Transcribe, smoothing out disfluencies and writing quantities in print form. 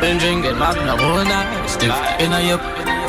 been drinking, mopping the whole night. Still in a yup.